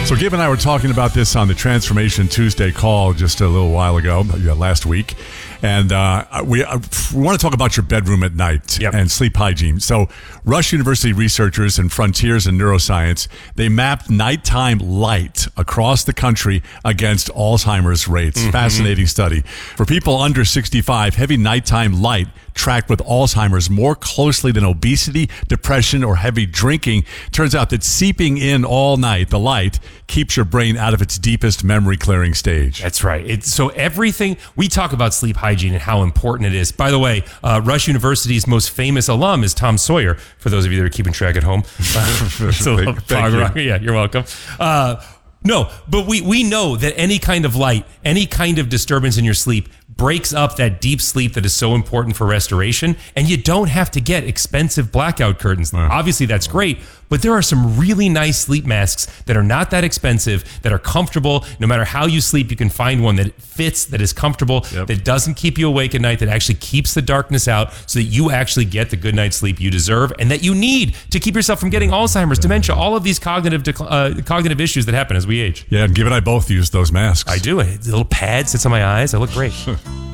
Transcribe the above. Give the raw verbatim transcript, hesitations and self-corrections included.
So Gabe and I were talking about this on the Transformation Tuesday call just a little while ago, uh, last week. And uh, we, uh, we want to talk about your bedroom at night yep. and sleep hygiene. So Rush University researchers and Frontiers in Neuroscience, they mapped nighttime light across the country against Alzheimer's rates. Mm-hmm. Fascinating study. For people under sixty-five, heavy nighttime light tracked with Alzheimer's more closely than obesity, depression, or heavy drinking. Turns out that seeping in all night, the light, keeps your brain out of its deepest memory clearing stage. That's right. It's, so everything, we talk about sleep hygiene and how important it is. By the way, uh, Rush University's most famous alum is Tom Sawyer, for those of you that are keeping track at home. Uh, it's a little fog rock. Yeah, you're welcome. Uh, no, but we, we know that any kind of light, any kind of disturbance in your sleep breaks up that deep sleep that is so important for restoration, and you don't have to get expensive blackout curtains. Uh, Obviously, that's great, but there are some really nice sleep masks that are not that expensive, that are comfortable. No matter how you sleep, you can find one that fits, that is comfortable, yep. that doesn't keep you awake at night, that actually keeps the darkness out so that you actually get the good night's sleep you deserve and that you need to keep yourself from getting Alzheimer's, dementia, all of these cognitive uh, cognitive issues that happen as we age. Yeah, and Gabe and I both use those masks. I do. A little pad sits on my eyes. I look great.